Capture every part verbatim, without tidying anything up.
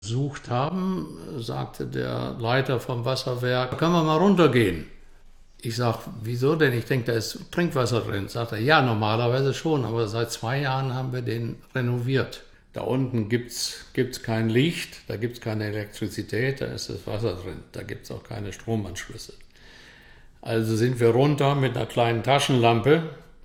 Besucht haben, sagte der Leiter vom Wasserwerk, können wir mal runtergehen? Ich sage, wieso denn? Ich denke, da ist Trinkwasser drin. Sagt er, ja, normalerweise schon, aber seit zwei Jahren haben wir den renoviert. Da unten gibt es kein Licht, da gibt es keine Elektrizität, da ist das Wasser drin, da gibt es auch keine Stromanschlüsse. Also sind wir runter mit einer kleinen Taschenlampe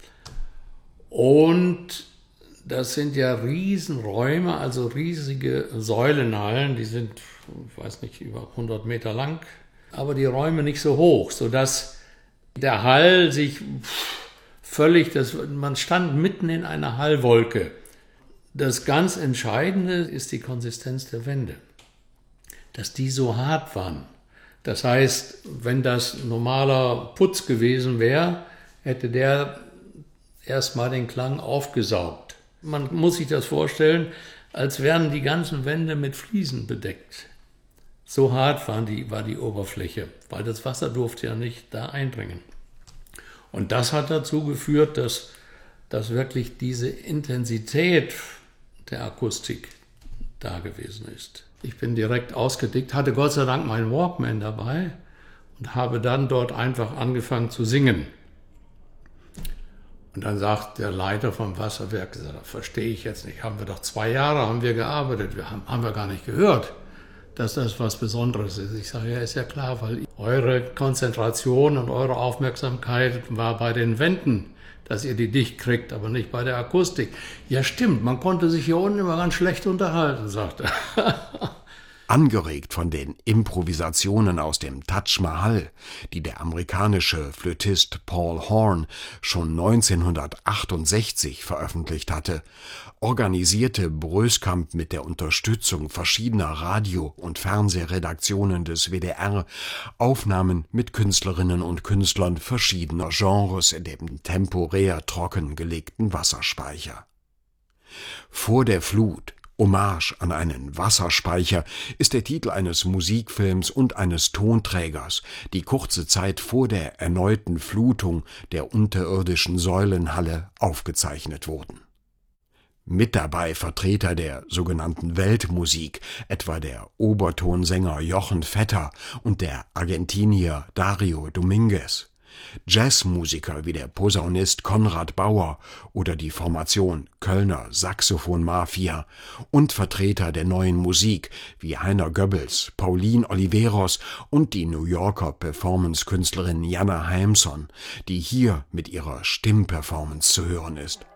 und das sind ja Riesenräume, also riesige Säulenhallen, die sind, ich weiß nicht, über hundert Meter lang, aber die Räume nicht so hoch, sodass der Hall sich völlig, das, man stand mitten in einer Hallwolke. Das ganz Entscheidende ist die Konsistenz der Wände, dass die so hart waren. Das heißt, wenn das normaler Putz gewesen wäre, hätte der erstmal den Klang aufgesaugt. Man muss sich das vorstellen, als wären die ganzen Wände mit Fliesen bedeckt. So hart waren die, war die Oberfläche, weil das Wasser durfte ja nicht da eindringen. Und das hat dazu geführt, dass, dass wirklich diese Intensität der Akustik da gewesen ist. Ich bin direkt ausgedickt, hatte Gott sei Dank meinen Walkman dabei und habe dann dort einfach angefangen zu singen. Und dann sagt der Leiter vom Wasserwerk, das verstehe ich jetzt nicht, haben wir doch zwei Jahre haben wir gearbeitet, wir haben, haben wir gar nicht gehört, dass das was Besonderes ist. Ich sage, ja, ist ja klar, weil eure Konzentration und eure Aufmerksamkeit war bei den Wänden, dass ihr die dicht kriegt, aber nicht bei der Akustik. Ja stimmt, man konnte sich hier unten immer ganz schlecht unterhalten, sagt er. Angeregt von den Improvisationen aus dem Taj Mahal, die der amerikanische Flötist Paul Horn schon neunzehnhundertachtundsechzig veröffentlicht hatte, organisierte Bröskamp mit der Unterstützung verschiedener Radio- und Fernsehredaktionen des W D R Aufnahmen mit Künstlerinnen und Künstlern verschiedener Genres in dem temporär trockengelegten Wasserspeicher. Vor der Flut, Hommage an einen Wasserspeicher, ist der Titel eines Musikfilms und eines Tonträgers, die kurze Zeit vor der erneuten Flutung der unterirdischen Säulenhalle aufgezeichnet wurden. Mit dabei Vertreter der sogenannten Weltmusik, etwa der Obertonsänger Jochen Vetter und der Argentinier Dario Dominguez, Jazzmusiker wie der Posaunist Konrad Bauer oder die Formation Kölner Saxophon-Mafia und Vertreter der neuen Musik wie Heiner Goebbels, Pauline Oliveros und die New Yorker Performance-Künstlerin Jana Haemson, die hier mit ihrer Stimmperformance zu hören ist.